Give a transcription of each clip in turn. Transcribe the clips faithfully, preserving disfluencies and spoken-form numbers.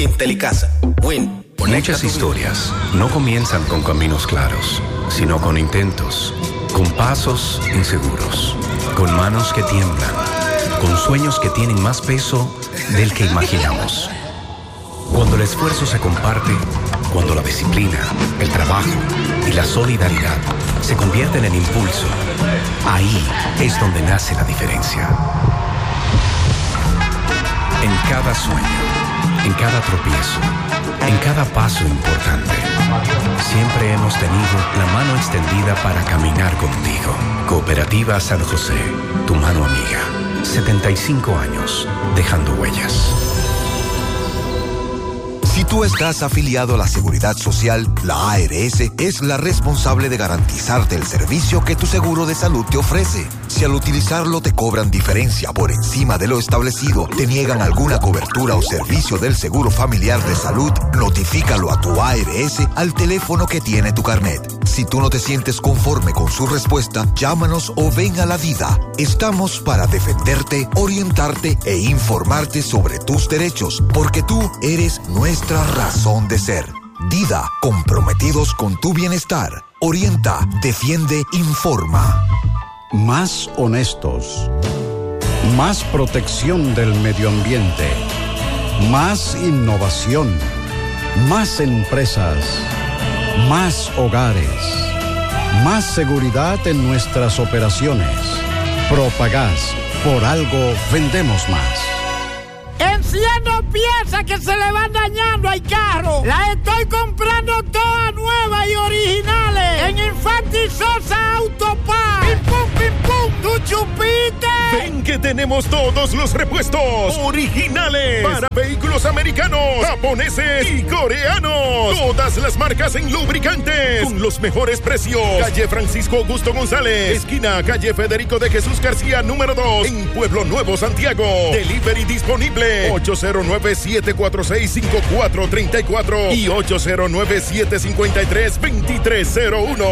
Intelicasa. Win. Muchas historias no comienzan con caminos claros, sino con intentos, con pasos inseguros, con manos que tiemblan, con sueños que tienen más peso del que imaginamos. Cuando el esfuerzo se comparte, cuando la disciplina, el trabajo y la solidaridad se convierten en impulso, ahí es donde nace la diferencia. En cada sueño, en cada tropiezo, en cada paso importante, siempre hemos tenido la mano extendida para caminar contigo. Cooperativa San José, tu mano amiga. setenta y cinco años, dejando huellas. Si tú estás afiliado a la Seguridad Social, la A R S es la responsable de garantizarte el servicio que tu seguro de salud te ofrece. Si al utilizarlo te cobran diferencia por encima de lo establecido, te niegan alguna cobertura o servicio del seguro familiar de salud, notifícalo a tu A R S al teléfono que tiene tu carnet. Si tú no te sientes conforme con su respuesta, llámanos o ven a la Dida. Estamos para defenderte, orientarte e informarte sobre tus derechos, porque tú eres nuestra razón de ser. Dida, comprometidos con tu bienestar. Orienta, defiende, informa. Más honestos. Más protección del medio ambiente. Más innovación. Más empresas. Más hogares. Más seguridad en nuestras operaciones. Propagás. Por algo vendemos más. Enciendo piezas que se le van dañando al carro. Las estoy comprando todas nuevas y originales en Infante Sosa Autopar. ¡Pim, pum, pim, pum! ¡Tu chupite! Ven que tenemos todos los repuestos originales para vehículos americanos, japoneses y coreanos. Todas las marcas en lubricantes con los mejores precios. Calle Francisco Augusto González, esquina calle Federico de Jesús García, número dos, en Pueblo Nuevo, Santiago. Delivery disponible ocho cero nueve, siete cuatro seis, cinco cuatro tres cuatro y ocho cero nueve, siete cinco tres, dos tres cero uno.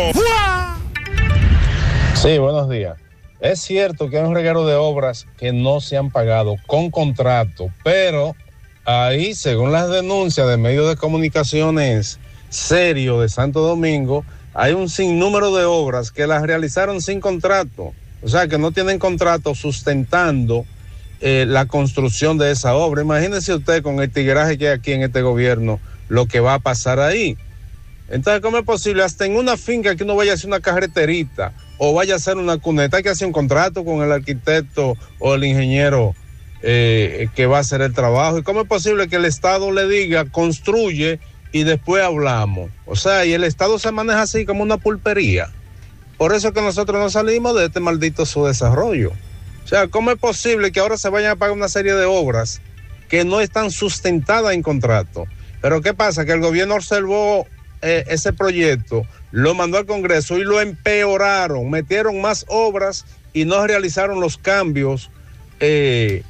Sí, buenos días. Es cierto que hay un reguero de obras que no se han pagado con contrato, pero ahí, según las denuncias de medios de comunicaciones serios de Santo Domingo, hay un sinnúmero de obras que las realizaron sin contrato, o sea, que no tienen contrato sustentando eh, la construcción de esa obra. Imagínese usted con el tigueraje que hay aquí en este gobierno, lo que va a pasar ahí. Entonces, ¿cómo es posible? Hasta en una finca que uno vaya a hacer una carreterita o vaya a hacer una cuneta, hay que hacer un contrato con el arquitecto o el ingeniero eh, que va a hacer el trabajo. ¿Y cómo es posible que el Estado le diga, construye y después hablamos? O sea, y el Estado se maneja así como una pulpería. Por eso es que nosotros no salimos de este maldito subdesarrollo. O sea, ¿cómo es posible que ahora se vayan a pagar una serie de obras que no están sustentadas en contrato? Pero ¿qué pasa? Que el gobierno observó eh, ese proyecto, lo mandó al Congreso y lo empeoraron, metieron más obras y no realizaron los cambios eh,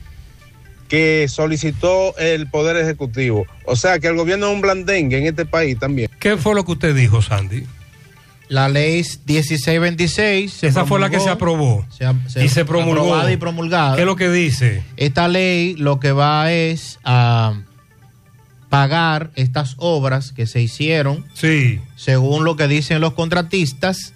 que solicitó el Poder Ejecutivo. O sea que el gobierno es un blandengue en este país también. ¿Qué fue lo que usted dijo, Sandy? La ley dieciséis veintiséis. Esa fue la que se aprobó se, se, y se promulgó. Aprobada y promulgada. ¿Qué es lo que dice? Esta ley lo que va es a pagar estas obras que se hicieron, sí, según lo que dicen los contratistas,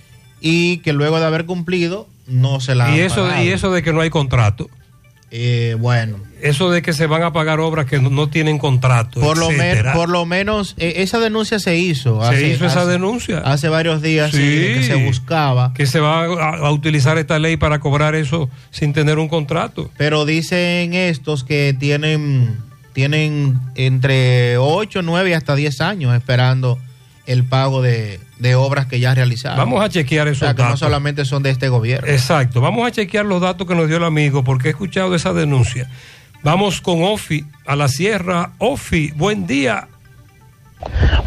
y que luego de haber cumplido no se la y han eso pagado. Y eso de que no hay contrato. Eh, bueno. Eso de que se van a pagar obras que no, no tienen contrato. Por lo, men, por lo menos eh, esa denuncia se hizo. Se hace, hizo esa hace, denuncia. Hace varios días sí, eh, que se buscaba. Que se va a, a utilizar esta ley para cobrar eso sin tener un contrato. Pero dicen estos que tienen... tienen entre ocho, nueve y hasta diez años esperando el pago de, de obras que ya realizaron. Vamos a chequear esos o sea, que datos. no solamente son de este gobierno. Exacto. Vamos a chequear los datos que nos dio el amigo porque he escuchado esa denuncia. Vamos con Ofi a la Sierra. Ofi, buen día.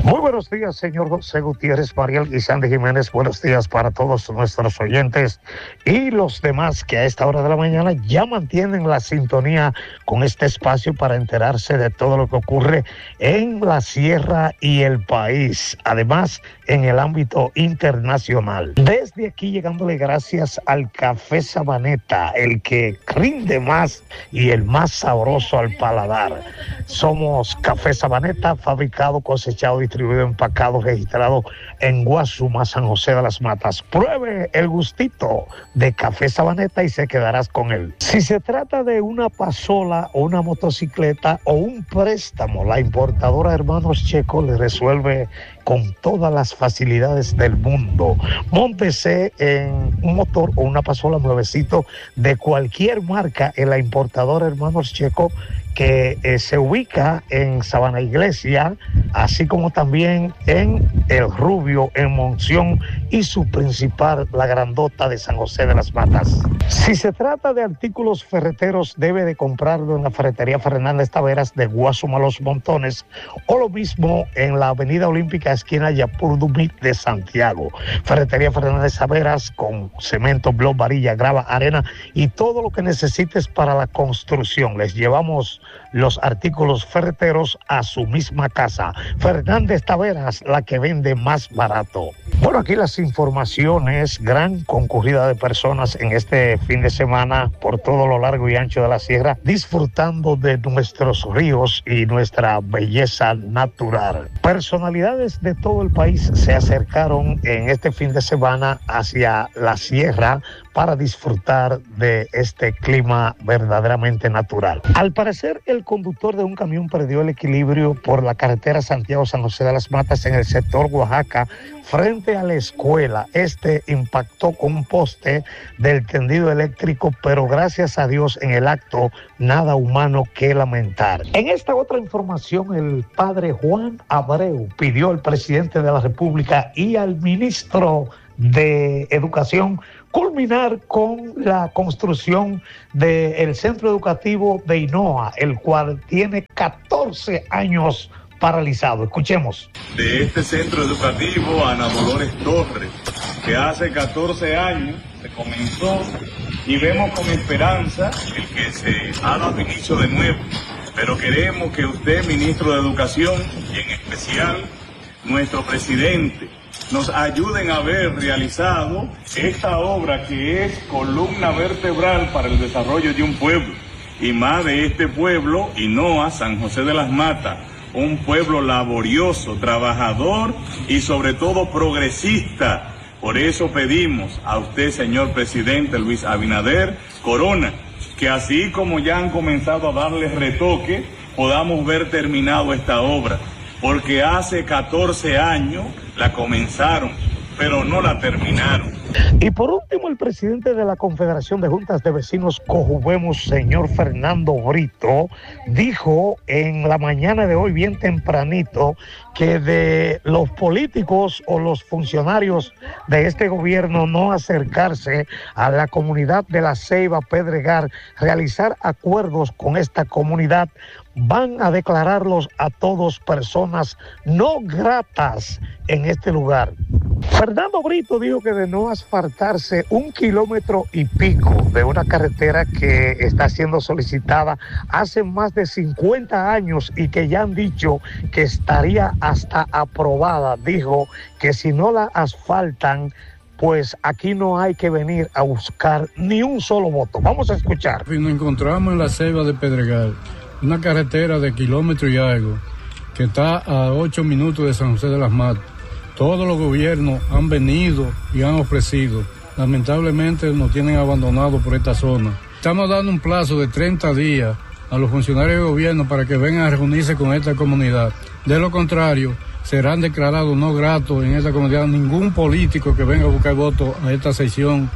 Muy buenos días, señor José Gutiérrez, Mariel y Sandy Jiménez. Buenos días para todos nuestros oyentes y los demás que a esta hora de la mañana ya mantienen la sintonía con este espacio para enterarse de todo lo que ocurre en la sierra y el país. Además, en el ámbito internacional. Desde aquí llegándole gracias al Café Sabaneta, el que rinde más y el más sabroso al paladar. Somos Café Sabaneta, fabricado, cosechado, distribuido, empacado, registrado en Guasuma, San José de las Matas. Pruebe el gustito de Café Sabaneta y se quedarás con él. Si se trata de una pasola o una motocicleta o un préstamo, la importadora Hermanos Checo le resuelve con todas las facilidades del mundo. Móntese en un motor o una pasola nuevecito de cualquier marca en la importadora Hermanos Checo, que eh, se ubica en Sabana Iglesia, así como también en El Rubio, en Monción, y su principal, la Grandota de San José de las Matas. Si se trata de artículos ferreteros, debe de comprarlo en la Ferretería Fernández Taveras de Guasuma Los Montones, o lo mismo en la Avenida Olímpica, esquina Yapurdumit de Santiago. Ferretería Fernández Taveras con cemento, bloc, varilla, grava, arena y todo lo que necesites para la construcción. Les llevamos los artículos ferreteros a su misma casa. Fernández Taveras, la que vende más barato. Bueno, aquí las informaciones, gran concurrida de personas en este fin de semana por todo lo largo y ancho de la sierra, disfrutando de nuestros ríos y nuestra belleza natural. Personalidades de todo el país se acercaron en este fin de semana hacia la sierra para disfrutar de este clima verdaderamente natural. Al parecer, el conductor de un camión perdió el equilibrio por la carretera Santiago-San José de las Matas en el sector Oaxaca, frente a la escuela. Este impactó con un poste del tendido eléctrico, pero gracias a Dios en el acto nada humano que lamentar. En esta otra información, el padre Juan Abreu pidió al presidente de la República y al ministro de Educación culminar con la construcción del centro educativo de Hinoa, el cual tiene catorce años paralizado. Escuchemos. De este centro educativo, Ana Dolores Torres, que hace catorce años se comenzó y vemos con esperanza el que se ha dado inicio de nuevo. Pero queremos que usted, ministro de Educación, y en especial nuestro presidente, nos ayuden a ver realizado esta obra que es columna vertebral para el desarrollo de un pueblo, y más de este pueblo, Hinoa, San José de las Matas, un pueblo laborioso, trabajador y sobre todo progresista. Por eso pedimos a usted, señor presidente Luis Abinader Corona, que así como ya han comenzado a darle retoque, podamos ver terminado esta obra, porque hace catorce años la comenzaron, pero no la terminaron. Y por último, el presidente de la Confederación de Juntas de Vecinos Cojubemos, señor Fernando Brito, dijo en la mañana de hoy, bien tempranito, que de los políticos o los funcionarios de este gobierno no acercarse a la comunidad de La Ceiba, Pedregal, realizar acuerdos con esta comunidad, van a declararlos a todos personas no gratas en este lugar. Fernando Brito dijo que de no asfaltarse un kilómetro y pico de una carretera que está siendo solicitada hace más de cincuenta años y que ya han dicho que estaría hasta aprobada, dijo que si no la asfaltan, pues aquí no hay que venir a buscar ni un solo voto. Vamos a escuchar. Nos encontramos en La Ceiba de Pedregal, una carretera de kilómetro y algo, que está a ocho minutos de San José de las Matas. Todos los gobiernos han venido y han ofrecido. Lamentablemente nos tienen abandonado por esta zona. Estamos dando un plazo de treinta días a los funcionarios de gobierno para que vengan a reunirse con esta comunidad. De lo contrario, serán declarados no gratos en esta comunidad ningún político que venga a buscar votos a esta sección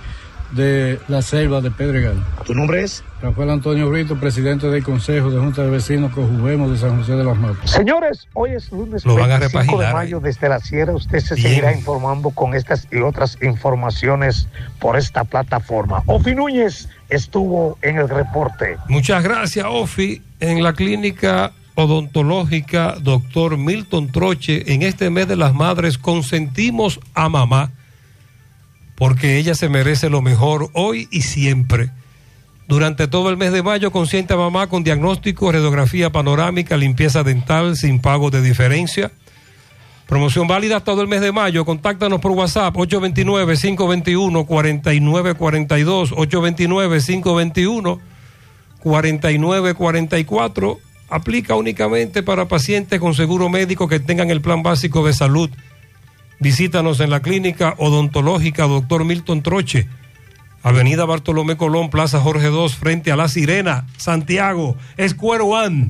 de La Ceiba de Pedregal. ¿Tu nombre es? Rafael Antonio Brito, presidente del Consejo de Junta de Vecinos Cojubemos de San José de las Matas. Señores, hoy es lunes veinticinco de mayo, desde la Sierra. Usted se Bien. seguirá informando con estas y otras informaciones por esta plataforma. Ofi Núñez estuvo en el reporte. Muchas gracias, Ofi. En la clínica Odontológica doctor Milton Troche. En este mes de las madres consentimos a mamá porque ella se merece lo mejor hoy y siempre. Durante todo el mes de mayo consiente a mamá con diagnóstico, radiografía panorámica, limpieza dental sin pago de diferencia. Promoción válida todo el mes de mayo. Contáctanos por WhatsApp ocho dos nueve, cinco dos uno, cuatro nueve cuatro dos, ocho dos nueve, cinco dos uno, cuatro nueve cuatro cuatro. Aplica únicamente para pacientes con seguro médico que tengan el plan básico de salud. Visítanos en la clínica odontológica doctor Milton Troche, Avenida Bartolomé Colón, Plaza Jorge dos, frente a La Sirena, Santiago. Square One.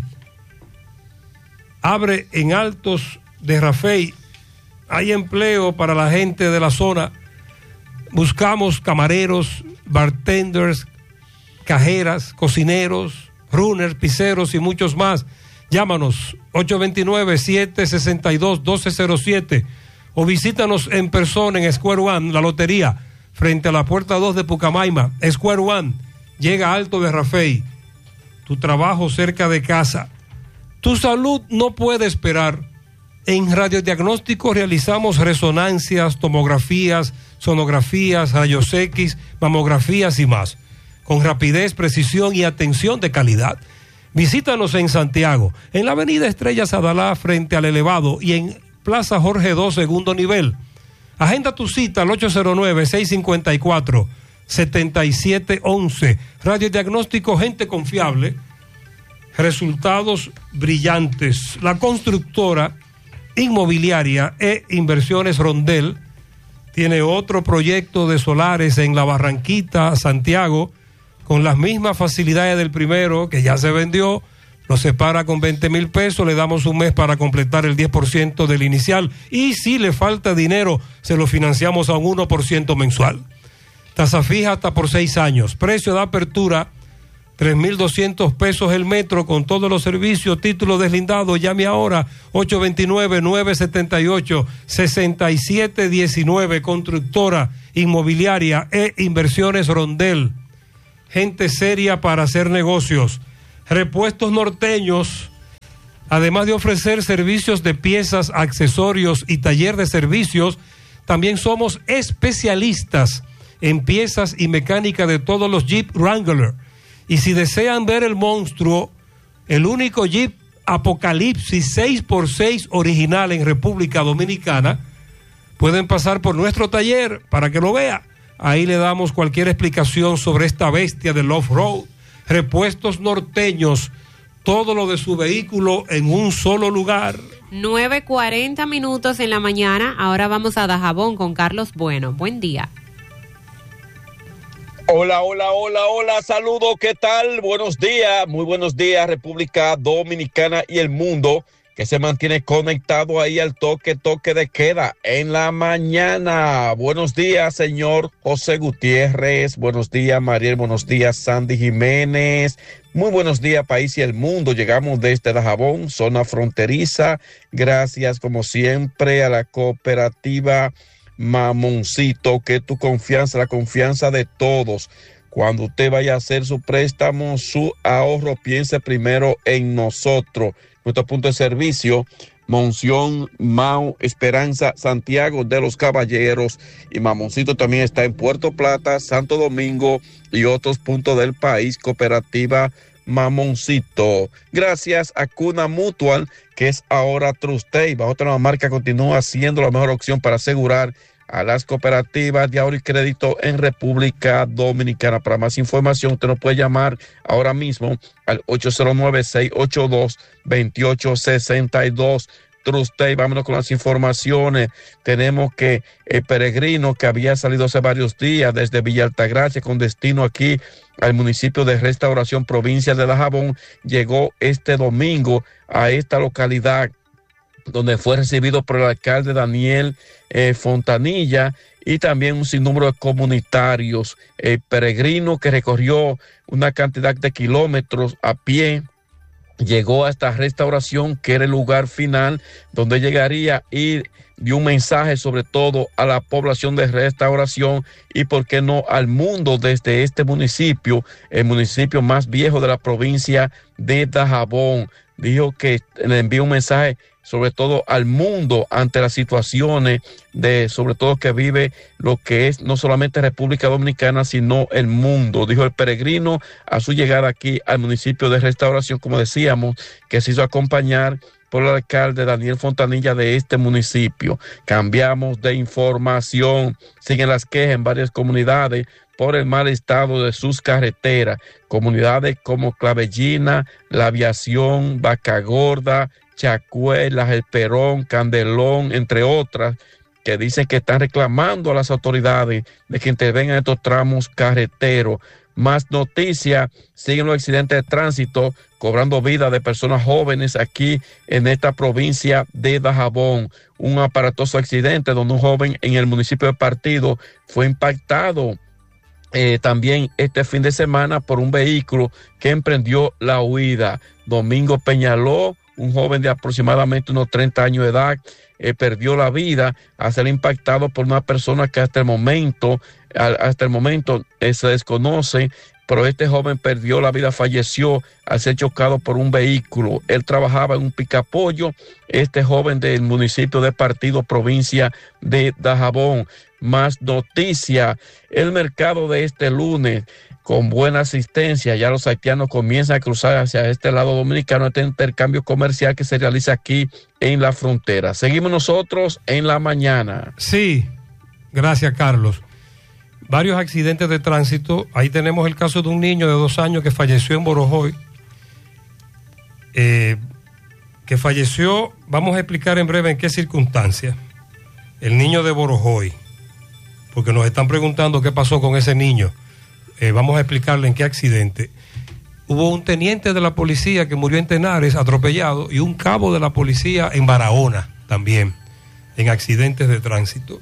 Abre en Altos de Rafey. Hay empleo para la gente de la zona. Buscamos camareros, bartenders, cajeras, cocineros, runners, pizzeros y muchos más. Llámanos ocho dos nueve, siete seis dos, uno dos cero siete o visítanos en persona en Square One, la lotería, frente a la puerta dos de Pucamaima. Square One, llega a Alto de Rafey. Tu trabajo cerca de casa. Tu salud no puede esperar. En radiodiagnóstico realizamos resonancias, tomografías, sonografías, rayos X, mamografías y más, con rapidez, precisión y atención de calidad. Visítanos en Santiago, en la avenida Estrella Sadalá, frente al Elevado, y en Plaza Jorge dos, segundo nivel. Agenda tu cita al ocho cero nueve, seis cinco cuatro, siete siete uno uno. Radiodiagnóstico, gente confiable, resultados brillantes. La constructora inmobiliaria e Inversiones Rondel tiene otro proyecto de solares en La Barranquita, Santiago, con las mismas facilidades del primero, que ya se vendió. Lo separa con veinte mil pesos, le damos un mes para completar el diez por ciento del inicial, y si le falta dinero, se lo financiamos a un uno por ciento mensual. Tasa fija hasta por seis años. Precio de apertura, tres mil doscientos pesos el metro, con todos los servicios. Título deslindado. Llame ahora, ocho dos nueve, nueve siete ocho, seis siete uno nueve. Constructora inmobiliaria e Inversiones Rondel. Gente seria para hacer negocios. Repuestos Norteños, además de ofrecer servicios de piezas, accesorios y taller de servicios, también somos especialistas en piezas y mecánica de todos los Jeep Wrangler. Y si desean ver el monstruo, el único Jeep Apocalipsis seis por seis original en República Dominicana, pueden pasar por nuestro taller para que lo vea. Ahí le damos cualquier explicación sobre esta bestia del off-road. Repuestos Norteños, todo lo de su vehículo en un solo lugar. nueve cuarenta minutos en la mañana. Ahora vamos a Dajabón con Carlos Bueno. Buen día. Hola, hola, hola, hola, saludos, ¿qué tal? Buenos días, muy buenos días, República Dominicana y el mundo, que se mantiene conectado ahí al toque, toque de queda en la mañana. Buenos días, señor José Gutiérrez. Buenos días, Mariel. Buenos días, Sandy Jiménez. Muy buenos días, país y el mundo. Llegamos desde Dajabón, zona fronteriza. Gracias, como siempre, a la cooperativa Mamoncito, que tu confianza, la confianza de todos. Cuando usted vaya a hacer su préstamo, su ahorro, piense primero en nosotros. Nuestro punto de servicio, Monción, Mao, Esperanza, Santiago de los Caballeros, y Mamoncito también está en Puerto Plata, Santo Domingo y otros puntos del país. Cooperativa Mamoncito. Gracias a Cuna Mutual, que es ahora Trustey. Bajo otra marca, continúa siendo la mejor opción para asegurar a las cooperativas de ahorro y crédito en República Dominicana. Para más información, usted nos puede llamar ahora mismo al ocho cero nueve, seis ocho dos, dos ocho seis dos. Trustey, vámonos con las informaciones. Tenemos que el peregrino que había salido hace varios días desde Villa Altagracia con destino aquí al municipio de Restauración, provincia de Dajabón, llegó este domingo a esta localidad, donde fue recibido por el alcalde Daniel eh, Fontanilla, y también un sinnúmero de comunitarios. El peregrino, que recorrió una cantidad de kilómetros a pie, llegó a esta Restauración, que era el lugar final donde llegaría, y dio un mensaje sobre todo a la población de Restauración y, por qué no, al mundo, desde este municipio, el municipio más viejo de la provincia de Dajabón. dijo que le envía un mensaje sobre todo al mundo ante las situaciones de, sobre todo que vive lo que es no solamente República Dominicana, sino el mundo. Dijo el peregrino a su llegada aquí al municipio de Restauración, como decíamos, que se hizo acompañar por el alcalde Daniel Fontanilla de este municipio. Cambiamos de información. Siguen las quejas en varias comunidades por el mal estado de sus carreteras. Comunidades como Clavellina, La Aviación, Vaca Gorda, Chacuelas, El Perón, Candelón, entre otras, que dicen que están reclamando a las autoridades de que intervengan en estos tramos carreteros. Más noticias, siguen los accidentes de tránsito cobrando vida de personas jóvenes aquí en esta provincia de Dajabón. Un aparatoso accidente donde un joven en el municipio de Partido fue impactado eh, también este fin de semana por un vehículo que emprendió la huida. Domingo Peñaló, un joven de aproximadamente unos treinta años de edad, eh, perdió la vida al ser impactado por una persona que hasta el momento, hasta el momento eh, se desconoce, pero este joven perdió la vida, falleció al ser chocado por un vehículo. Él trabajaba en un picapollo, este joven del municipio de Partido, provincia de Dajabón. Más noticias, el mercado de este lunes, con buena asistencia, ya los haitianos comienzan a cruzar hacia este lado dominicano, este intercambio comercial que se realiza aquí en la frontera. Seguimos nosotros en la mañana. Sí, gracias Carlos. Varios accidentes de tránsito. Ahí tenemos el caso de un niño de dos años que falleció en Borojoy. Eh, que falleció, vamos a explicar en breve en qué circunstancias. El niño de Borojoy, porque nos están preguntando qué pasó con ese niño. Eh, vamos a explicarle en qué accidente. Hubo un teniente de la policía que murió en Tenares atropellado y un cabo de la policía en Barahona también en accidentes de tránsito.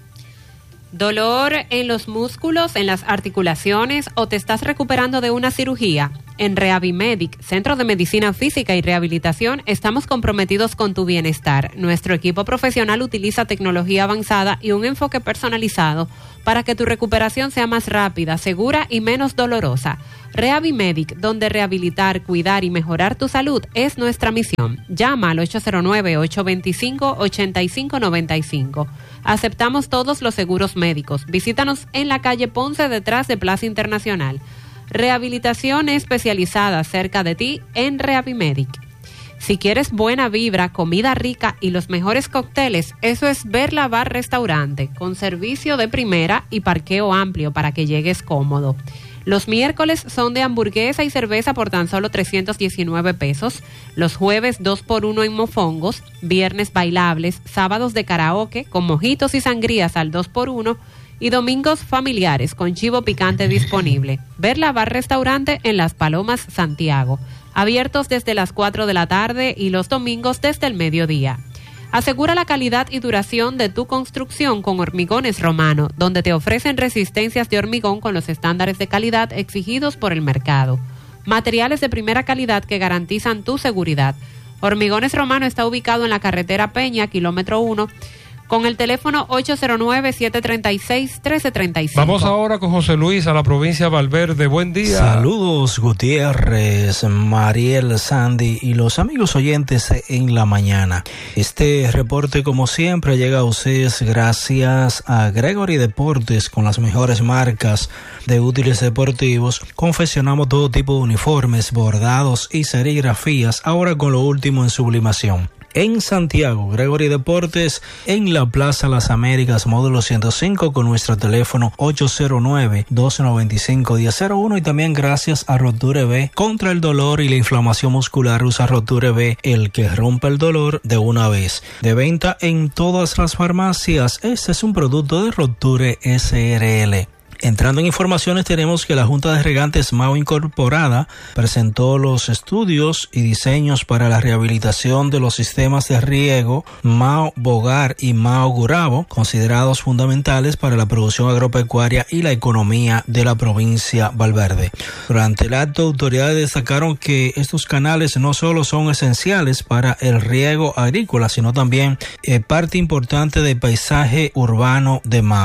¿Dolor en los músculos, en las articulaciones o te estás recuperando de una cirugía? En Rehabimedic, Centro de Medicina Física y Rehabilitación, estamos comprometidos con tu bienestar. Nuestro equipo profesional utiliza tecnología avanzada y un enfoque personalizado para que tu recuperación sea más rápida, segura y menos dolorosa. Rehabimedic, donde rehabilitar, cuidar y mejorar tu salud es nuestra misión. Llama al ocho cero nueve, ocho dos cinco, ocho cinco nueve cinco. Aceptamos todos los seguros médicos. Visítanos en la calle Ponce, detrás de Plaza Internacional. Rehabilitación especializada cerca de ti en Rehabimedic. Si quieres buena vibra, comida rica y los mejores cócteles, eso es Verla Bar Restaurante, con servicio de primera y parqueo amplio para que llegues cómodo. Los miércoles son de hamburguesa y cerveza por tan solo trescientos diecinueve pesos. Los jueves dos por uno en mofongos. Viernes bailables. Sábados de karaoke con mojitos y sangrías al dos por uno. Y domingos familiares con chivo picante disponible. Verla Bar Restaurante en Las Palomas, Santiago. Abiertos desde las cuatro de la tarde y los domingos desde el mediodía. Asegura la calidad y duración de tu construcción con Hormigones Romano, donde te ofrecen resistencias de hormigón con los estándares de calidad exigidos por el mercado. Materiales de primera calidad que garantizan tu seguridad. Hormigones Romano está ubicado en la carretera Peña, kilómetro uno, con el teléfono ocho cero nueve, siete tres seis, uno tres tres cinco. Vamos ahora con José Luis a la provincia de Valverde. Buen día. Saludos Gutiérrez, Mariel, Sandy y los amigos oyentes en la mañana. Este reporte, como siempre, llega a ustedes gracias a Gregory Deportes, con las mejores marcas de útiles deportivos. Confeccionamos todo tipo de uniformes, bordados y serigrafías, ahora con lo último en sublimación. En Santiago, Gregory Deportes, en la Plaza Las Américas, módulo ciento cinco, con nuestro teléfono ocho cero nueve, dos nueve cinco, uno cero cero uno, y también gracias a Roture B. Contra el dolor y la inflamación muscular, usa Roture B, el que rompe el dolor de una vez. De venta en todas las farmacias, este es un producto de Roture S R L. Entrando en informaciones, tenemos que la Junta de Regantes Mao Incorporada presentó los estudios y diseños para la rehabilitación de los sistemas de riego Mao Bogar y Mao Gurabo, considerados fundamentales para la producción agropecuaria y la economía de la provincia Valverde. Durante el acto, autoridades destacaron que estos canales no solo son esenciales para el riego agrícola, sino también eh, parte importante del paisaje urbano de Mao.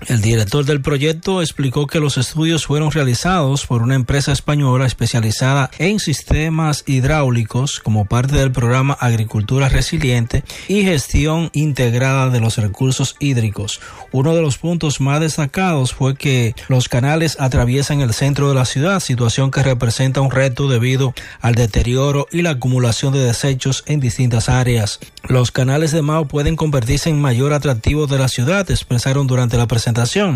El director del proyecto explicó que los estudios fueron realizados por una empresa española especializada en sistemas hidráulicos como parte del programa Agricultura Resiliente y Gestión Integrada de los Recursos Hídricos. Uno de los puntos más destacados fue que los canales atraviesan el centro de la ciudad, situación que representa un reto debido al deterioro y la acumulación de desechos en distintas áreas. Los canales de Mao pueden convertirse en mayor atractivo de la ciudad, expresaron durante la presentación.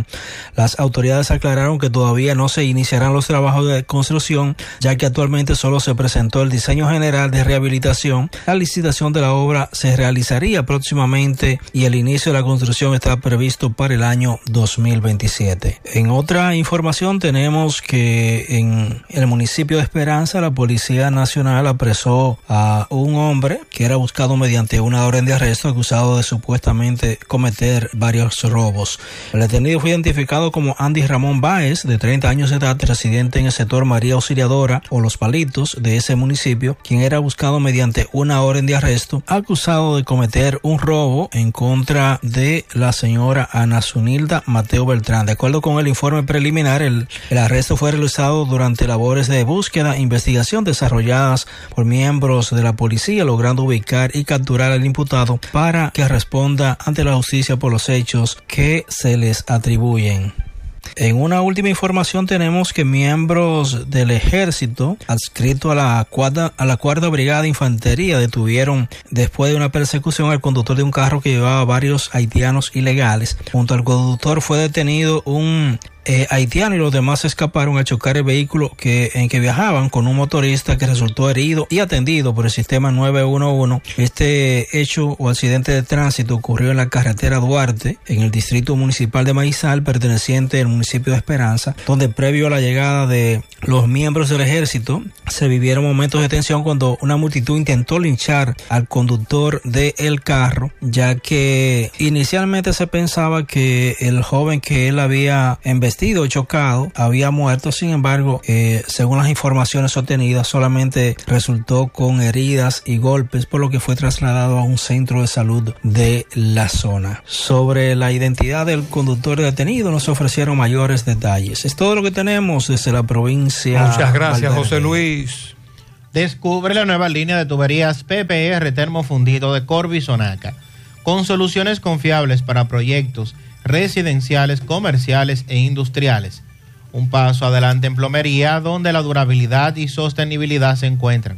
Las autoridades aclararon que todavía no se iniciarán los trabajos de construcción, ya que actualmente solo se presentó el diseño general de rehabilitación. La licitación de la obra se realizaría próximamente y el inicio de la construcción está previsto para el año dos mil veintisiete. En otra información tenemos que en el municipio de Esperanza la Policía Nacional apresó a un hombre que era buscado mediante una orden de arresto acusado de supuestamente cometer varios robos. El detenido fue identificado como Andy Ramón Báez, de treinta años de edad, residente en el sector María Auxiliadora o Los Palitos de ese municipio, quien era buscado mediante una orden de arresto, acusado de cometer un robo en contra de la señora Ana Zunilda Mateo Beltrán. De acuerdo con el informe preliminar, el, el arresto fue realizado durante labores de búsqueda e investigación desarrolladas por miembros de la policía, logrando ubicar y capturar al imputado para que responda ante la justicia por los hechos que se les atribuyen. En una última información tenemos que miembros del ejército adscrito a la cuarta, a la cuarta brigada de infantería detuvieron después de una persecución al conductor de un carro que llevaba varios haitianos ilegales. Junto al conductor fue detenido un Eh, haitiano y los demás escaparon al chocar el vehículo que, en que viajaban con un motorista que resultó herido y atendido por el sistema nueve uno uno. Este hecho o accidente de tránsito ocurrió en la carretera Duarte, en el distrito municipal de Maizal, perteneciente al municipio de Esperanza, donde previo a la llegada de los miembros del ejército se vivieron momentos de tensión cuando una multitud intentó linchar al conductor del carro, ya que inicialmente se pensaba que el joven que él había embestido chocado había muerto. Sin embargo, eh, según las informaciones obtenidas, solamente resultó con heridas y golpes, por lo que fue trasladado a un centro de salud de la zona. Sobre la identidad del conductor detenido no se ofrecieron mayores detalles. Es todo lo que tenemos desde la provincia. Muchas gracias, José Luis. Descubre la nueva línea de tuberías P P R termofundido de Corby Sonaca, con soluciones confiables para proyectos residenciales, comerciales e industriales. Un paso adelante en plomería, donde la durabilidad y sostenibilidad se encuentran.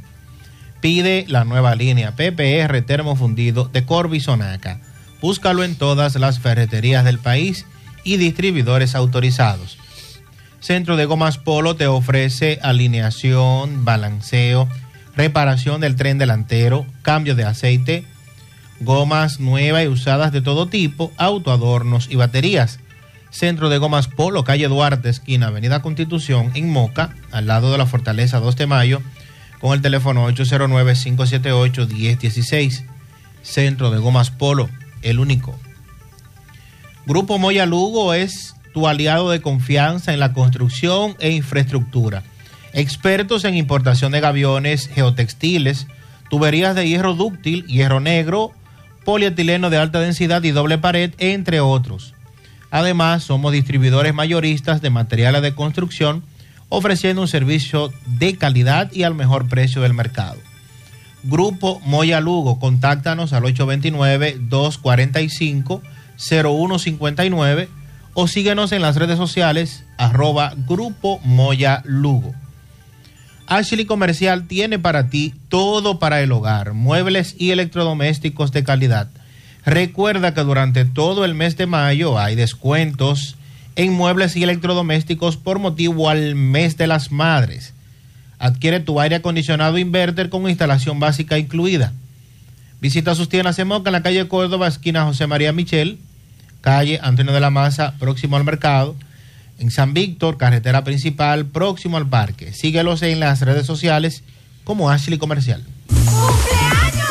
Pide la nueva línea P P R termofundido de Corby Sonaca. Búscalo en todas las ferreterías del país y distribuidores autorizados. Centro de Gomas Polo te ofrece alineación, balanceo, reparación del tren delantero, cambio de aceite, gomas nuevas y usadas de todo tipo, autoadornos y baterías. Centro de Gomas Polo, calle Duarte, esquina Avenida Constitución, en Moca, al lado de la Fortaleza dos de Mayo, con el teléfono ocho cero nueve, cinco siete ocho, uno cero uno seis. Centro de Gomas Polo, el único. Grupo Moya Lugo es tu aliado de confianza en la construcción e infraestructura. Expertos en importación de gaviones, geotextiles, tuberías de hierro dúctil, hierro negro, polietileno de alta densidad y doble pared, entre otros. Además, somos distribuidores mayoristas de materiales de construcción, ofreciendo un servicio de calidad y al mejor precio del mercado. Grupo Moya Lugo, contáctanos al ocho dos nueve, dos cuatro cinco, cero uno cinco nueve o síguenos en las redes sociales, arroba Grupo Moya Lugo. Ashley Comercial tiene para ti todo para el hogar, muebles y electrodomésticos de calidad. Recuerda que durante todo el mes de mayo hay descuentos en muebles y electrodomésticos por motivo al mes de las madres. Adquiere tu aire acondicionado inverter con instalación básica incluida. Visita sus tiendas en Moca, en la calle Córdoba, esquina José María Michel, calle Antonio de la Maza, próximo al mercado. En San Víctor, carretera principal, próximo al parque. Síguelos en las redes sociales como Ashley Comercial. ¡Cumpleaños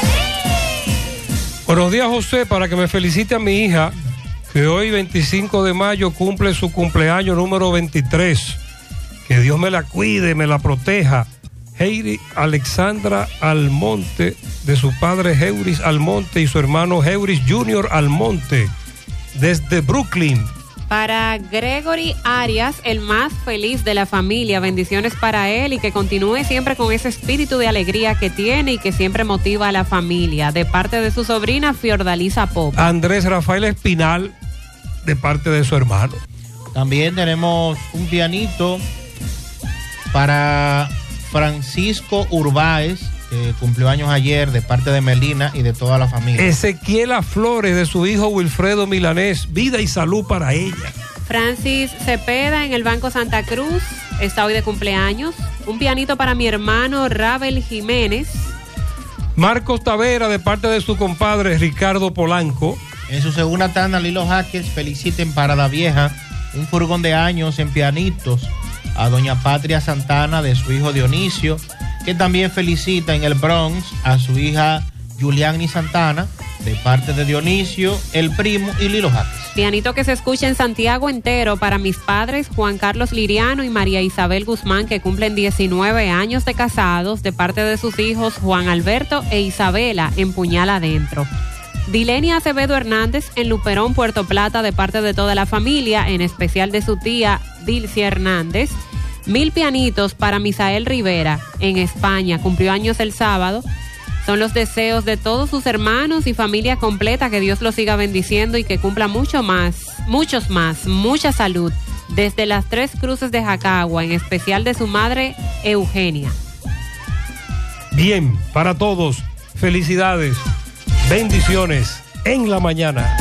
feliz! Buenos días, José, para que me felicite a mi hija, que hoy veinticinco de mayo cumple su cumpleaños número veintitrés. Que Dios me la cuide, me la proteja. Heiri Alexandra Almonte, de su padre Heuris Almonte y su hermano Heuris Junior Almonte, desde Brooklyn. Para Gregory Arias, el más feliz de la familia, bendiciones para él y que continúe siempre con ese espíritu de alegría que tiene y que siempre motiva a la familia. De parte de su sobrina Fiordalisa Pop. Andrés Rafael Espinal, de parte de su hermano. También tenemos un pianito para Francisco Urbáez, que cumplió años ayer, de parte de Melina y de toda la familia. Ezequiela Flores, de su hijo Wilfredo Milanés, vida y salud para ella. Francis Cepeda, en el Banco Santa Cruz, está hoy de cumpleaños. Un pianito para mi hermano Rabel Jiménez. Marcos Tavera, de parte de su compadre Ricardo Polanco. En su segunda tanda, Lilo Jaques felicita en Parada Vieja un furgón de años en pianitos a doña Patria Santana, de su hijo Dionisio, que también felicita en el Bronx a su hija Juliani Santana, de parte de Dionisio, el primo y Lilo Jaques. Pianito que se escucha en Santiago entero para mis padres Juan Carlos Liriano y María Isabel Guzmán, que cumplen diecinueve años de casados, de parte de sus hijos Juan Alberto e Isabela, en Puñal Adentro. Dilenia Acevedo Hernández, en Luperón, Puerto Plata, de parte de toda la familia, en especial de su tía Dilcia Hernández. Mil pianitos para Misael Rivera, en España, cumplió años el sábado. Son los deseos de todos sus hermanos y familia completa, que Dios los siga bendiciendo y que cumpla mucho más, muchos más, mucha salud, desde las Tres Cruces de Jacagua, en especial de su madre Eugenia. Bien, para todos, felicidades, bendiciones en la mañana.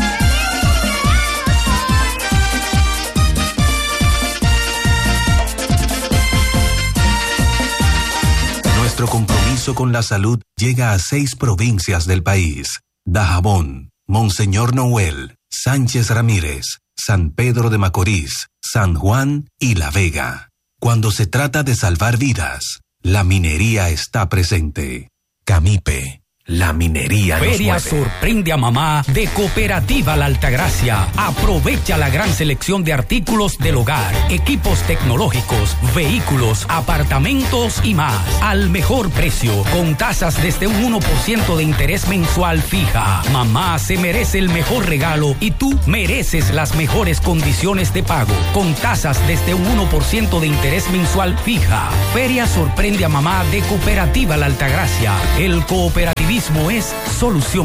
Nuestro compromiso con la salud llega a seis provincias del país: Dajabón, Monseñor Noel, Sánchez Ramírez, San Pedro de Macorís, San Juan y La Vega. Cuando se trata de salvar vidas, la minería está presente. Camipe, la minería nos Feria mueve. sorprende a mamá de Cooperativa La Altagracia. Aprovecha la gran selección de artículos del hogar, equipos tecnológicos, vehículos, apartamentos y más. Al mejor precio, con tasas desde un uno por ciento de interés mensual fija. Mamá se merece el mejor regalo y tú mereces las mejores condiciones de pago. Con tasas desde un uno por ciento de interés mensual fija. Feria sorprende a mamá de Cooperativa La Altagracia. El cooperativismo es solución.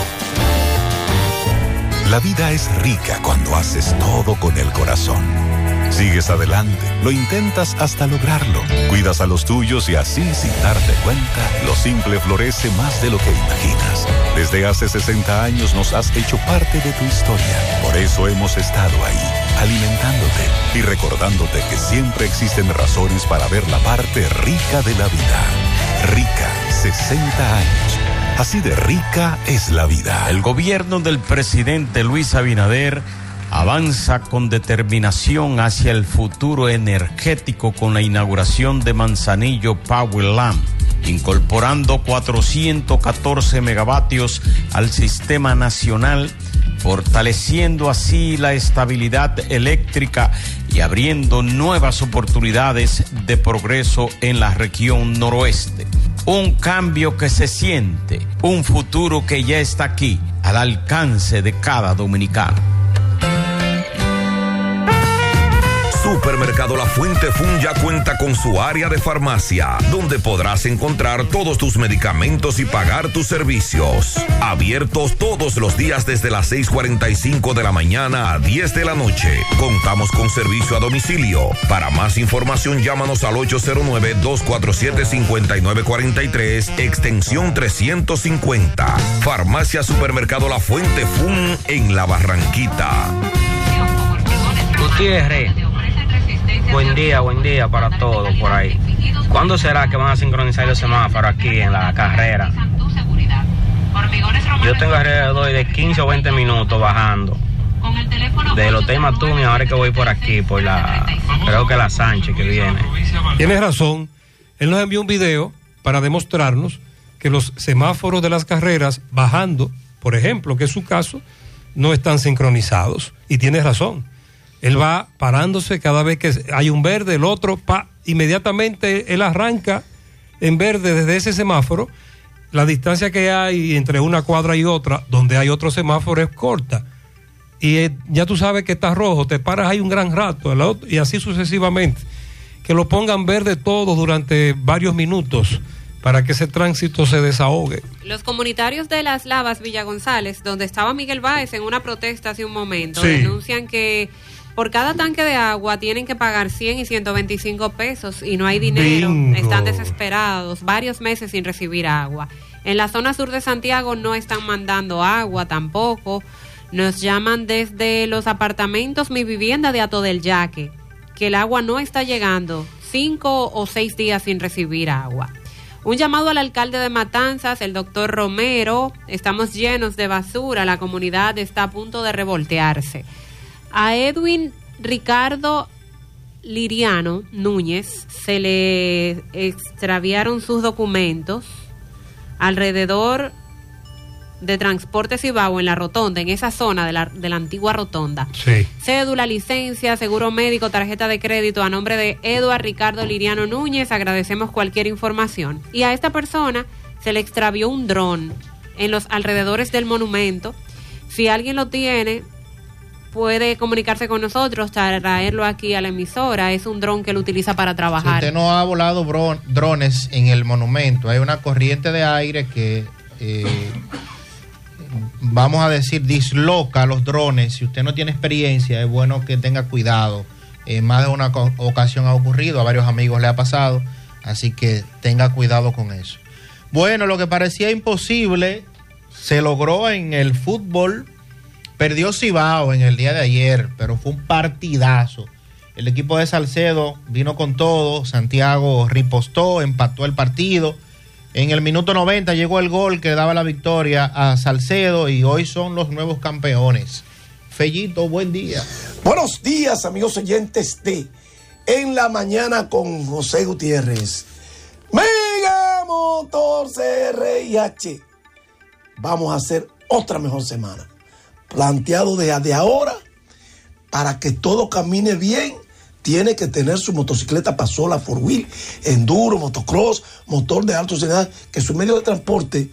La vida es rica cuando haces todo con el corazón. Sigues adelante, lo intentas hasta lograrlo. Cuidas a los tuyos y así, sin darte cuenta, lo simple florece más de lo que imaginas. Desde hace sesenta años nos has hecho parte de tu historia. Por eso hemos estado ahí, alimentándote y recordándote que siempre existen razones para ver la parte rica de la vida. Rica, sesenta años. Así de rica es la vida. El gobierno del presidente Luis Abinader avanza con determinación hacia el futuro energético con la inauguración de Manzanillo Powerland, incorporando cuatrocientos catorce megavatios al sistema nacional, fortaleciendo así la estabilidad eléctrica y abriendo nuevas oportunidades de progreso en la región noroeste. Un cambio que se siente, un futuro que ya está aquí, al alcance de cada dominicano. Supermercado La Fuente Fun ya cuenta con su área de farmacia, donde podrás encontrar todos tus medicamentos y pagar tus servicios. Abiertos todos los días desde las seis cuarenta y cinco de la mañana a diez de la noche. Contamos con servicio a domicilio. Para más información, llámanos al ocho cero nueve, dos cuatro siete, cinco nueve cuatro tres, extensión trescientos cincuenta. Farmacia Supermercado La Fuente Fun en La Barranquita. Gutiérrez, buen día, buen día para todos por ahí. ¿Cuándo será que van a sincronizar los semáforos aquí en la carrera? Yo tengo alrededor de quince o veinte minutos bajando del Hotel Matún y ahora que voy por aquí, por la, creo que la Sánchez que viene. Tienes razón, él nos envió un video para demostrarnos que los semáforos de las carreras bajando, por ejemplo, que es su caso, no están sincronizados. Y tienes razón. Él va parándose cada vez que hay un verde, el otro, pa, inmediatamente él arranca en verde desde ese semáforo. La distancia que hay entre una cuadra y otra, donde hay otro semáforo, es corta. y eh, ya tú sabes que está rojo, te paras ahí un gran rato, el otro, y así sucesivamente. Que lo pongan verde todo durante varios minutos para que ese tránsito se desahogue. Los comunitarios de Las Lavas, Villa González, donde estaba Miguel Báez en una protesta hace un momento, sí. denuncian que por cada tanque de agua tienen que pagar cien y ciento veinticinco pesos y no hay dinero. Bingo. Están desesperados, varios meses sin recibir agua. En la zona sur de Santiago no están mandando agua tampoco. Nos llaman desde los apartamentos Mi Vivienda de Ato del Yaque, que el agua no está llegando, cinco o seis días sin recibir agua. Un llamado al alcalde de Matanzas, el doctor Romero. Estamos llenos de basura, la comunidad está a punto de revoltearse. A Edwin Ricardo Liriano Núñez se le extraviaron sus documentos alrededor de Transporte Cibao en la rotonda, en esa zona de la, de la antigua rotonda. Sí. Cédula, licencia, seguro médico, tarjeta de crédito a nombre de Eduard Ricardo Liriano Núñez. Agradecemos cualquier información. Y a esta persona se le extravió un dron en los alrededores del monumento. Si alguien lo tiene, puede comunicarse con nosotros, traerlo aquí a la emisora. Es un dron que él utiliza para trabajar. Si usted no ha volado bron, drones en el monumento, hay una corriente de aire que... Eh, vamos a decir, disloca los drones. Si usted no tiene experiencia, es bueno que tenga cuidado. Eh, más de una co- ocasión ha ocurrido, a varios amigos le ha pasado, así que tenga cuidado con eso. Bueno, lo que parecía imposible se logró en el fútbol. Perdió Cibao en el día de ayer, pero fue un partidazo. El equipo de Salcedo vino con todo, Santiago ripostó, empató el partido. En el minuto noventa llegó el gol que daba la victoria a Salcedo y hoy son los nuevos campeones. Fellito, buen día. Buenos días, amigos oyentes de En la Mañana con José Gutiérrez. Mega Motor C R I H. Vamos a hacer otra mejor semana. Planteado desde ahora para que todo camine bien. Tiene que tener su motocicleta pasola, four wheel, enduro, motocross, motor de alta velocidad, que es un medio de transporte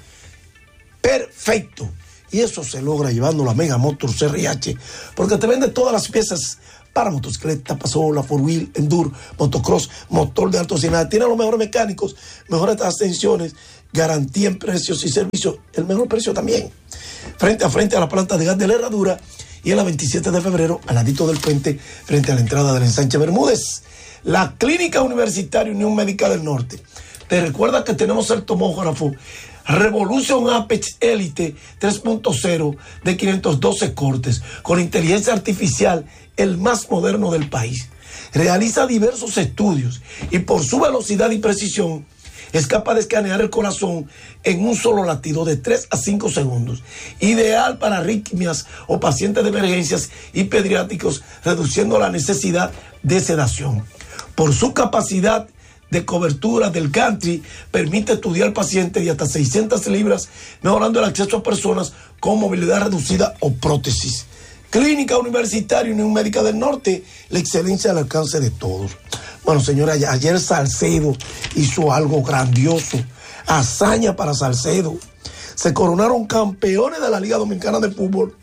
perfecto. Y eso se logra llevando la Mega Motor C R I H, porque te vende todas las piezas para motocicleta, pasola, four wheel, enduro, motocross, motor de alta velocidad. Tiene los mejores mecánicos, mejores ascensiones, garantía en precios y servicios, el mejor precio también. Frente a frente a la planta de gas de la Herradura, y en la veintisiete de febrero, al ladito del puente, frente a la entrada del ensanche Bermúdez. La Clínica Universitaria Unión Médica del Norte. Te recuerda que tenemos el tomógrafo Revolution Apex Elite tres punto cero de quinientos doce cortes, con inteligencia artificial, el más moderno del país. Realiza diversos estudios y por su velocidad y precisión, es capaz de escanear el corazón en un solo latido de tres a cinco segundos. Ideal para arritmias o pacientes de emergencias y pediátricos, reduciendo la necesidad de sedación. Por su capacidad de cobertura del gantry, permite estudiar al paciente de hasta seiscientas libras, mejorando el acceso a personas con movilidad reducida o prótesis. Clínica Universitaria Unión Médica del Norte, la excelencia al alcance de todos. Bueno, señora, ayer Salcedo hizo algo grandioso, hazaña para Salcedo. Se coronaron campeones de la Liga Dominicana de Fútbol,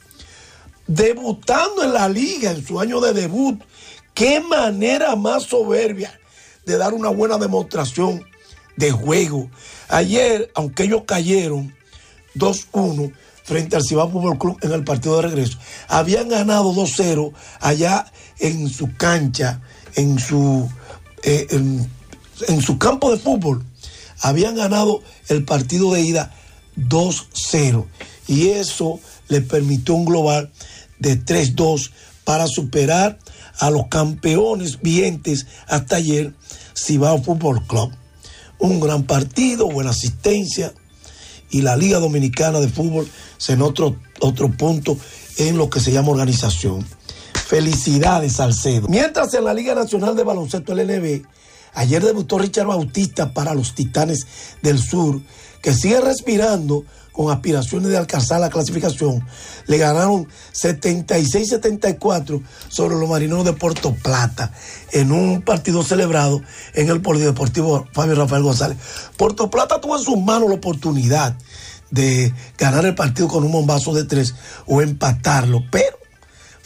debutando en la liga en su año de debut. Qué manera más soberbia de dar una buena demostración de juego. Ayer, aunque ellos cayeron dos uno frente al Cibao Fútbol Club en el partido de regreso, habían ganado dos cero allá en su cancha, en su, eh, en, en su campo de fútbol. Habían ganado el partido de ida dos cero y eso le permitió un global de tres dos para superar a los campeones vigentes hasta ayer, Cibao Fútbol Club. Un gran partido, buena asistencia, y la Liga Dominicana de Fútbol se en otro, otro punto en lo que se llama organización. Felicidades, Salcedo. Mientras en la Liga Nacional de Baloncesto, L N B, ayer debutó Richard Bautista para los Titanes del Sur, que sigue respirando con aspiraciones de alcanzar la clasificación. Le ganaron setenta y seis a setenta y cuatro sobre los Marineros de Puerto Plata en un partido celebrado en el Polideportivo Fabio Rafael González. Puerto Plata tuvo en sus manos la oportunidad de ganar el partido con un bombazo de tres o empatarlo, pero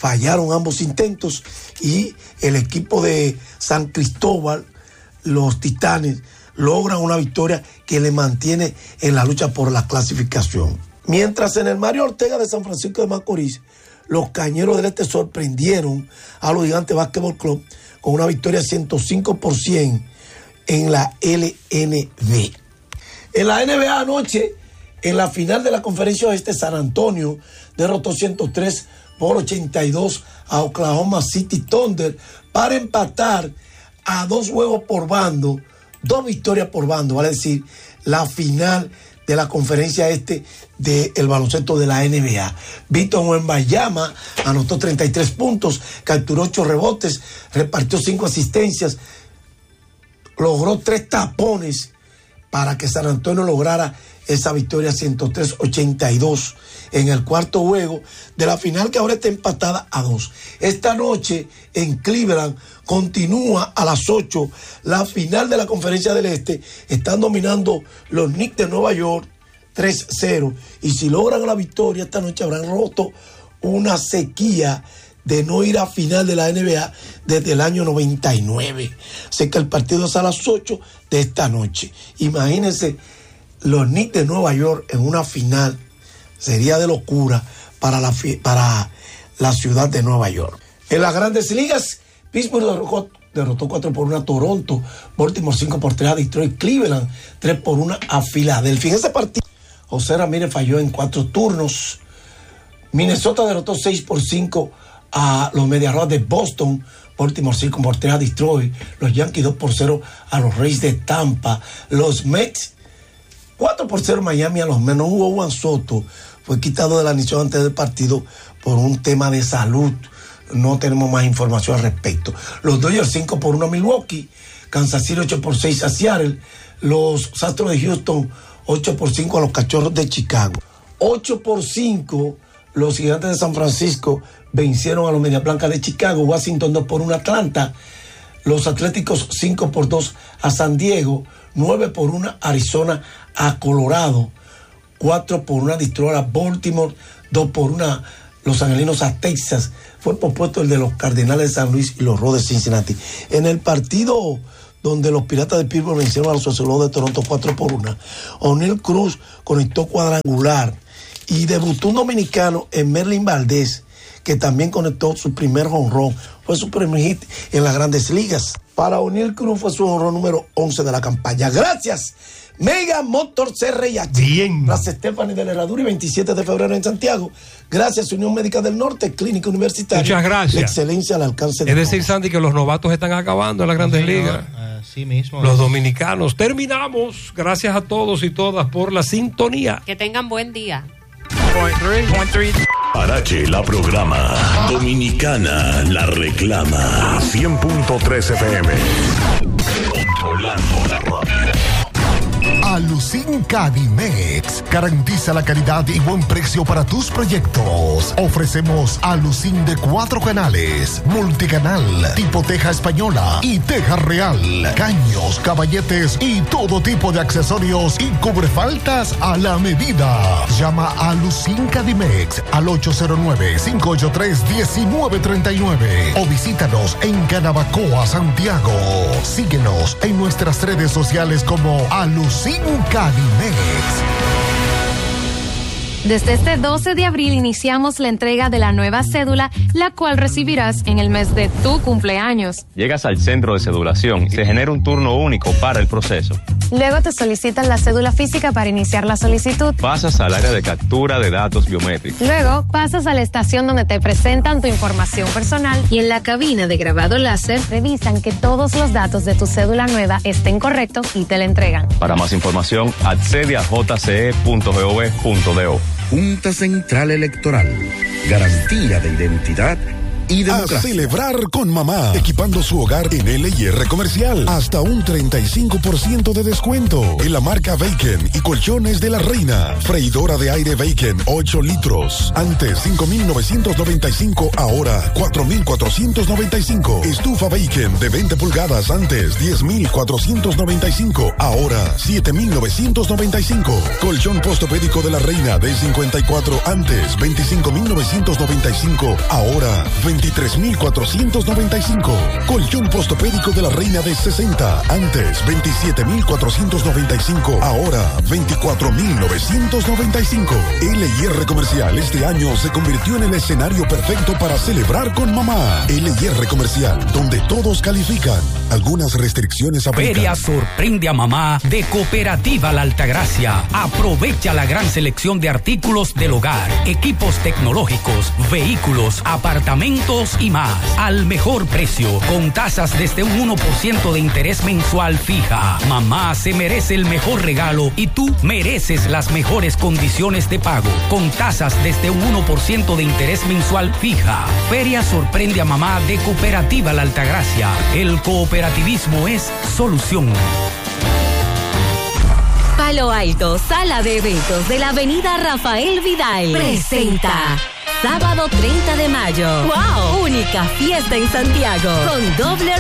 fallaron ambos intentos y el equipo de San Cristóbal, los Titanes, logran una victoria que le mantiene en la lucha por la clasificación. Mientras en el Mario Ortega de San Francisco de Macorís, los Cañeros del Este sorprendieron a los Gigantes Basketball Club con una victoria ciento cinco por ciento en la L N B. En la N B A anoche, en la final de la Conferencia Oeste, San Antonio derrotó ciento tres por ochenta y dos a Oklahoma City Thunder para empatar a dos juegos por bando, dos victorias por bando, vale decir, la final de la Conferencia Este del baloncesto de la N B A. Víctor Wembanyama anotó treinta y tres puntos, capturó ocho rebotes, repartió cinco asistencias, logró tres tapones para que San Antonio lograra esa victoria ciento tres a ochenta y dos en el cuarto juego de la final, que ahora está empatada a dos. Esta noche en Cleveland continúa a las ocho la final de la Conferencia del Este. Están dominando los Knicks de Nueva York tres cero, y si logran la victoria esta noche habrán roto una sequía de no ir a final de la N B A desde el año noventa y nueve. Así que el partido es a las ocho de esta noche. Imagínense los Knicks de Nueva York en una final. Sería de locura para la, para la ciudad de Nueva York. En las Grandes Ligas, Pittsburgh derrotó, derrotó cuatro por uno a Toronto, Baltimore cinco por tres a Detroit, Cleveland tres por uno a Filadelfia. En ese partido, José Ramírez falló en cuatro turnos. Minnesota derrotó seis por cinco a los Medias Rojas de Boston, Baltimore cinco por tres a Detroit, los Yankees dos por cero a los Rays de Tampa, los Mets cuatro por cero Miami a los Mets. No hubo Juan Soto, fue quitado de la alineación antes del partido por un tema de salud. No tenemos más información al respecto. Los Dodgers cinco por uno a Milwaukee, Kansas City ocho por seis a Seattle, los Astros de Houston ocho por cinco a los Cachorros de Chicago. ocho por cinco los Gigantes de San Francisco vencieron a los Medias Blancas de Chicago. Washington dos por uno a Atlanta, los Atléticos cinco por dos a San Diego, nueve por uno a Arizona a Colorado, cuatro por uno a Detroit a Baltimore, dos por uno a los Angelinos a Texas. Fue propuesto el de los Cardenales de San Luis y los Rojos de Cincinnati. En el partido donde los Piratas de Pittsburgh vencieron a los Ocelotes de Toronto cuatro por uno, O'Neal Cruz conectó cuadrangular y debutó un dominicano en Merlin Valdés, que también conectó su primer jonrón. Fue su primer hit en las Grandes Ligas. Para O'Neal Cruz fue su jonrón número once de la campaña. Gracias, Mega Motor C R H. Bien. Gracias, Stephanie de la Herradura, y veintisiete de febrero en Santiago. Gracias, Unión Médica del Norte, Clínica Universitaria. Muchas gracias. La excelencia al alcance de Es decir, Sandy, que los novatos están acabando en las Grandes Ligas. Así mismo. Los dominicanos. Terminamos. Gracias a todos y todas por la sintonía. Que tengan buen día. Parache la programa. Dominicana la reclama. cien punto tres F M. Controlando la radio. Alucin Cadimex garantiza la calidad y buen precio para tus proyectos. Ofrecemos Alucin de cuatro canales, multicanal, tipo teja española y teja real, caños, caballetes y todo tipo de accesorios y cubrefaltas a la medida. Llama a Alucin Cadimex al ocho cero nueve, cinco ocho tres, uno nueve tres nueve o visítanos en Canabacoa, Santiago. Síguenos en nuestras redes sociales como Alucin Cadimex. Desde este doce de abril iniciamos la entrega de la nueva cédula, la cual recibirás en el mes de tu cumpleaños. Llegas al centro de cedulación y se genera un turno único para el proceso. Luego te solicitan la cédula física para iniciar la solicitud. Pasas al área de captura de datos biométricos. Luego pasas a la estación donde te presentan tu información personal y en la cabina de grabado láser revisan que todos los datos de tu cédula nueva estén correctos y te la entregan. Para más información, accede a j c e punto gov punto do. Junta Central Electoral. Garantía de identidad y democracia. A celebrar con mamá, equipando su hogar en L y R Comercial. Hasta un treinta y cinco por ciento de descuento en la marca Bacon y colchones de la reina. Freidora de aire Bacon ocho litros. Antes cinco mil novecientos noventa y cinco, ahora cuatro mil cuatrocientos noventa y cinco. Estufa Bacon de veinte pulgadas, antes diez mil cuatrocientos noventa y cinco, ahora siete mil novecientos noventa y cinco. Colchón postopédico de la reina de cincuenta y cuatro, antes veinticinco mil novecientos noventa y cinco, ahora veintitrés mil cuatrocientos noventa y cinco. Colchón postopédico de la reina de sesenta, antes veintisiete mil cuatrocientos noventa y cinco, ahora veinticuatro mil novecientos noventa y cinco. L y R Comercial este año se convirtió en el escenario perfecto para celebrar con mamá. L y R Comercial, donde todos califican. Algunas restricciones aplican. Feria sorprende a mamá de Cooperativa La Altagracia. Aprovecha la gran selección de artículos del hogar, equipos tecnológicos, vehículos, apartamentos y más. Al mejor precio, con tasas desde un uno por ciento de interés mensual fija. Mamá se merece el mejor regalo y tú mereces las mejores condiciones de pago. Con tasas desde un uno por ciento de interés mensual fija. Feria sorprende a mamá de Cooperativa La Altagracia. El cooperativismo es solución. Palo Alto, sala de eventos de la avenida Rafael Vidal, presenta sábado treinta de mayo. ¡Wow! Única fiesta en Santiago, con doble